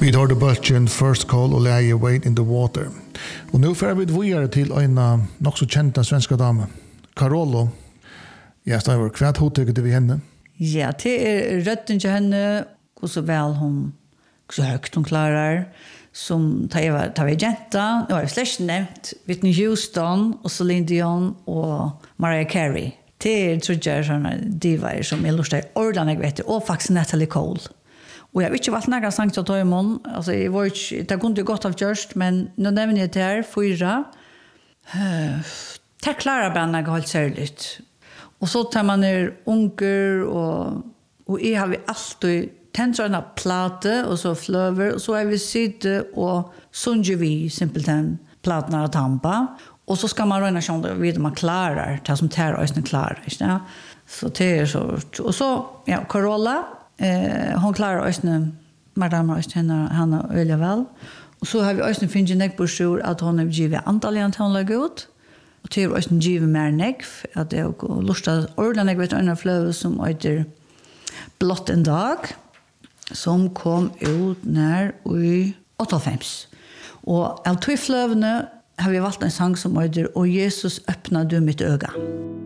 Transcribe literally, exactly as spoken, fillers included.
Vi tar det bulten First Call och läge Wait in the Water. Och nu får vi vidare till en nog så kända svenska dame, Carollo. Ja, Stavor, vad hotar det vi henne? Ja, det är rötten till henne, och så väl hon, så högt hon klarar, som tar jag tar vi jenta, och jag slash nämnt Whitney Houston och Celine Dion och Mariah Carey. Det är tror jag såna divar som illustrerar ordan jag vet och faktiskt Natalie Cole. Och jag vet inte vad några sånger till Toymon, alltså det var inte det kunde gott av just men nu nämner jag det här fyra. Eh, tack Clara Banna helt särskilt. Och så tar man ner unker och och jag har vi alltid täntrarna plate och så flöver och så är vi sitte och sunge vi simpelthen platna och tampa och så ska man röna sjönda vid man klarar det som tär ösnen klarar, ja. Så det är så och så ja Carola eh hon klarar ösnen madame ösnen han öliga väl. Och så har vi ösnen finge neck på sjur att hon är givet antalian hon lägger ut. Och det är ösnen givet mer neck att det är lusta ordan jag vet en flöv som heter Blott en dag som kom ut när i åttiofem. Och av två flövne har vi valt en sång som heter Och Jesus öppnade mitt öga.